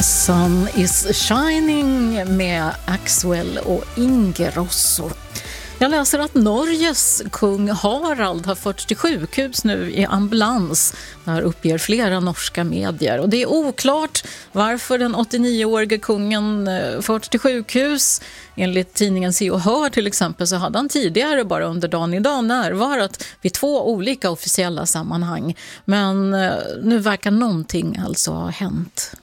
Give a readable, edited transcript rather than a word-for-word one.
Sun is shining med Axwell och Ingrosso. Jag läser att Norges kung Harald har förts till sjukhus nu i ambulans. Det här uppger flera norska medier. Och det är oklart varför den 89-årige kungen förts till sjukhus. Enligt tidningen Se och Hör till exempel så hade han tidigare bara under dagen idag närvarat vid 2 olika officiella sammanhang. Men nu verkar någonting alltså ha hänt.